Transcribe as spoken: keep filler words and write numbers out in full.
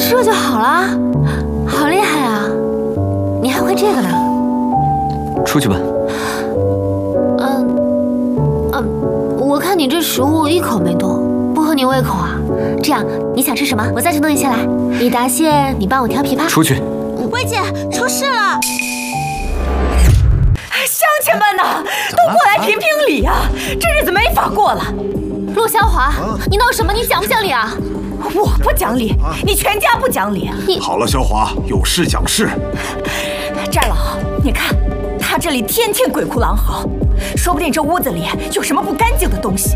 这就好了，好厉害啊！你还会这个呢？ 出去吧。 嗯，嗯，我看你这食物一口没动，不合你胃口啊。这样，你想吃什么，我再去弄一些来。李答谢，你帮我挑琵琶。 出去。 薇姐，出事了！ 乡亲们呐，都过来评评理啊！这日子没法过了。 陆湘华，你闹什么？你讲不讲理啊？ 我不讲理，你全家不讲理。 你好了，萧华，有事讲事。 寨老，你看他这里天天鬼哭狼嚎，说不定这屋子里有什么不干净的东西。